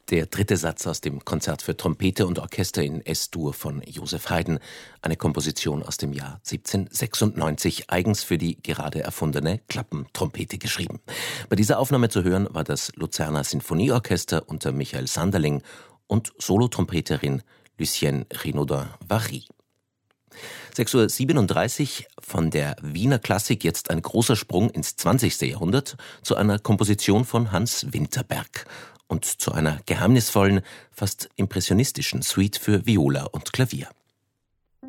Der dritte Satz aus dem Konzert für Trompete und Orchester in S-Dur von Joseph Haydn, eine Komposition aus dem Jahr 1796, eigens für die gerade erfundene Klappentrompete geschrieben. Bei dieser Aufnahme zu hören war das Luzerner Sinfonieorchester unter Michael Sanderling und Solotrompeterin Lucienne Renaudin-Vary. 6:37 Uhr, von der Wiener Klassik jetzt ein großer Sprung ins 20. Jahrhundert zu einer Komposition von Hans Winterberg und zu einer geheimnisvollen, fast impressionistischen Suite für Viola und Klavier.